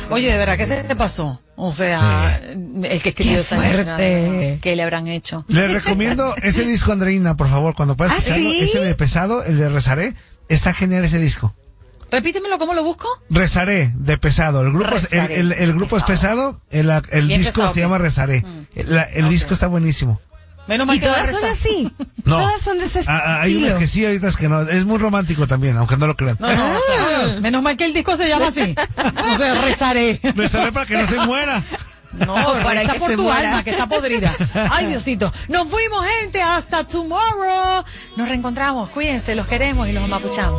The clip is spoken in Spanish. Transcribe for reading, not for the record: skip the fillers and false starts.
Oye, de verdad, ¿qué se te pasó? O sea, el que escribió esa letra, ¿qué le habrán hecho? Les recomiendo ese disco, Andreina, por favor, cuando puedas escucharlo, ¿sí? ese de Pesado, el de Rezaré, está genial ese disco. Repítemelo, ¿cómo lo busco? Rezaré, de Pesado. El grupo, Rezaré, el grupo es Pesado, el disco pesado, se llama Rezaré. El disco está buenísimo. Menos mal ¿Y que todas la son así? No. Todas son de ese Hay estilo. unas que sí, hay otras que no. Es muy romántico también, aunque no lo crean. No, o sea, menos mal que el disco se llama así. O sea, rezaré. Rezaré para que no se muera. No, para reza que por se tu muera. alma, que está podrida. Ay, Diosito. Nos fuimos, gente. Hasta tomorrow. Nos reencontramos. Cuídense, los queremos y los amapuchamos.